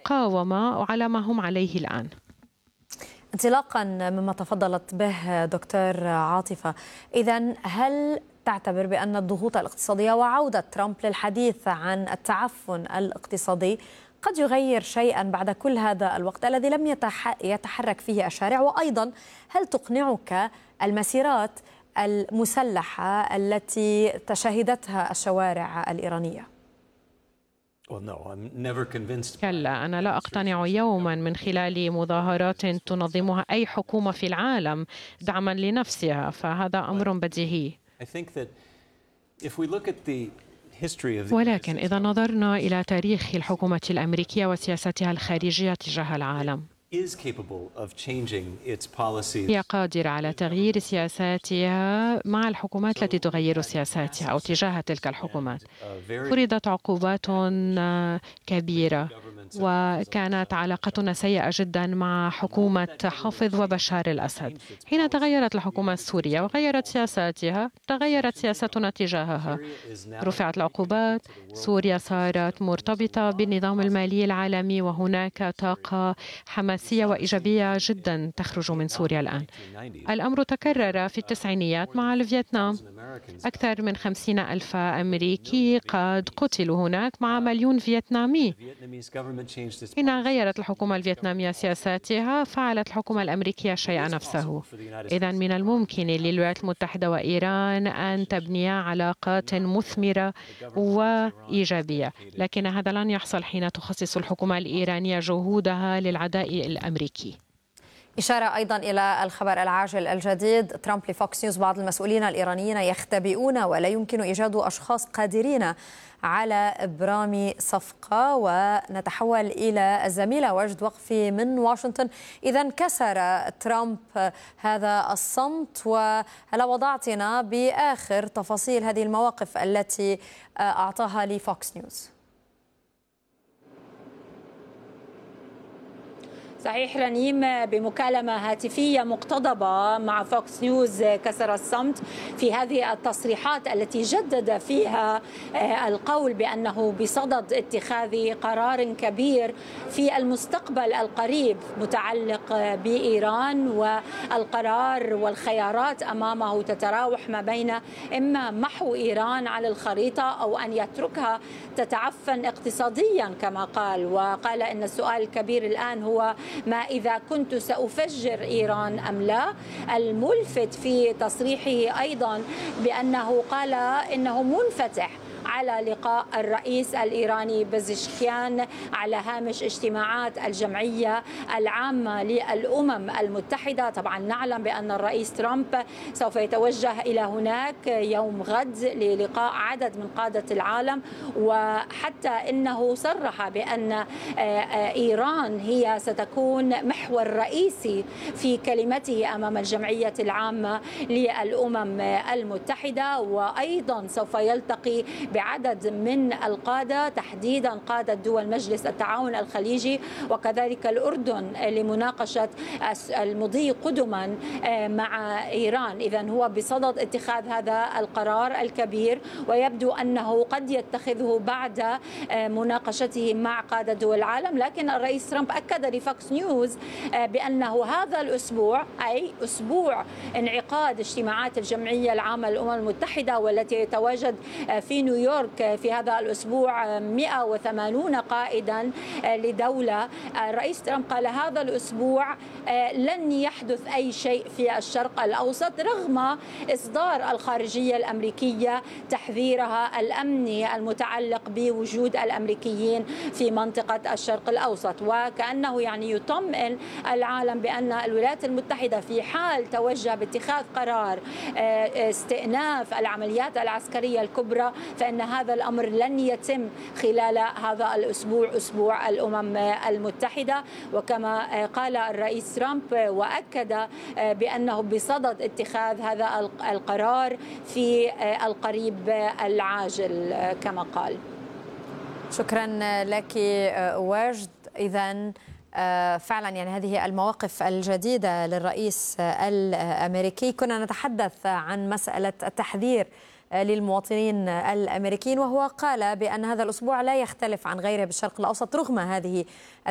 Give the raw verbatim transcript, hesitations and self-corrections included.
المقاومة على ما هم عليه الآن. انطلاقا مما تفضلت به دكتور عاطفة، إذن هل تعتبر بأن الضغوط الاقتصادية وعودة ترامب للحديث عن التعفن الاقتصادي قد يغير شيئا بعد كل هذا الوقت الذي لم يتحرك فيه الشارع؟ وأيضا هل تقنعك المسيرات المسلحة التي تشهدتها الشوارع الإيرانية؟ كلا، أنا لا أقتنع يوما من خلال مظاهرات تنظمها أي حكومة في العالم دعما لنفسها، فهذا أمر بديهي. ولكن إذا نظرنا إلى تاريخ الحكومة الأمريكية وسياستها الخارجية تجاه العالم، هي قادرة على تغيير سياساتها مع الحكومات التي تغير سياساتها أو تجاه تلك الحكومات. فرضت عقوبات كبيرة وكانت علاقتنا سيئة جدا مع حكومة حافظ وبشار الأسد. حين تغيرت الحكومة السورية وغيرت سياساتها، تغيرت سياستنا تجاهها. رفعت العقوبات، سوريا صارت مرتبطة بالنظام المالي العالمي، وهناك طاقة حماسية وإيجابية جدا تخرج من سوريا الآن. الأمر تكرر في التسعينيات مع الفيتنام. أكثر من خمسين ألف أمريكي قد قتلوا هناك مع مليون فيتنامي. حين غيرت الحكومة الفيتنامية سياساتها، فعلت الحكومة الأمريكية الشيء نفسه. إذن من الممكن للولايات المتحدة وإيران أن تبني علاقات مثمرة وإيجابية، لكن هذا لن يحصل حين تخصص الحكومة الإيرانية جهودها للعداء الأمريكي. إشارة أيضا إلى الخبر العاجل الجديد، ترامب لفوكس نيوز: بعض المسؤولين الإيرانيين يختبئون ولا يمكن إيجاد أشخاص قادرين على إبرام صفقة. ونتحول إلى الزميلة وجد وقفي من واشنطن. إذا كسر ترامب هذا الصمت، وهل وضعتنا بآخر تفاصيل هذه المواقف التي أعطاها لفوكس نيوز؟ صحيح رنيم، بمكالمة هاتفية مقتضبة مع فوكس نيوز كسر الصمت في هذه التصريحات التي جدد فيها القول بأنه بصدد اتخاذ قرار كبير في المستقبل القريب متعلق بإيران، والقرار والخيارات أمامه تتراوح ما بين إما محو إيران على الخريطة أو أن يتركها تتعفن اقتصاديا كما قال. وقال إن السؤال الكبير الآن هو ما إذا كنت سأفجر إيران أم لا. الملفت في تصريحه أيضا بأنه قال إنه منفتح على لقاء الرئيس الإيراني بزشكيان على هامش اجتماعات الجمعية العامة للأمم المتحدة. طبعا نعلم بأن الرئيس ترامب سوف يتوجه إلى هناك يوم غد للقاء عدد من قادة العالم، وحتى إنه صرح بأن إيران هي ستكون محور رئيسي في كلمته أمام الجمعية العامة للأمم المتحدة. وأيضا سوف يلتقي بعدد من القادة، تحديدا قادة دول مجلس التعاون الخليجي وكذلك الأردن، لمناقشة المضي قدما مع إيران. إذن هو بصدد اتخاذ هذا القرار الكبير، ويبدو أنه قد يتخذه بعد مناقشته مع قادة دول العالم. لكن الرئيس ترامب أكد لفوكس نيوز بأنه هذا الأسبوع، أي أسبوع انعقاد اجتماعات الجمعية العامة للأمم المتحدة والتي يتواجد في نيويورك في هذا الأسبوع مئة وثمانين قائدا لدولة، الرئيس ترامب قال هذا الأسبوع لن يحدث أي شيء في الشرق الأوسط، رغم إصدار الخارجية الأمريكية تحذيرها الأمني المتعلق بوجود الأمريكيين في منطقة الشرق الأوسط. وكأنه يعني يطمئن العالم بأن الولايات المتحدة في حال توجه باتخاذ قرار استئناف العمليات العسكرية الكبرى، فإن هذا الأمر لن يتم خلال هذا الأسبوع، أسبوع الأمم المتحدة. وكما قال الرئيس ترامب وأكد بأنه بصدد اتخاذ هذا القرار في القريب العاجل كما قال. شكرا لك وجد. إذن فعلا يعني هذه المواقف الجديدة للرئيس الأمريكي. كنا نتحدث عن مسألة التحذير للمواطنين الأمريكيين، وهو قال بأن هذا الأسبوع لا يختلف عن غيره بالشرق الأوسط رغم هذه